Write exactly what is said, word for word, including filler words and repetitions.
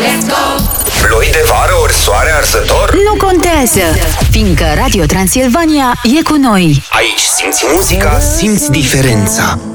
let's go! Ploi de vară ori soare arzător? Nu contează, fiindcă Radio Transilvania e cu noi. Aici simți muzica, simți diferența.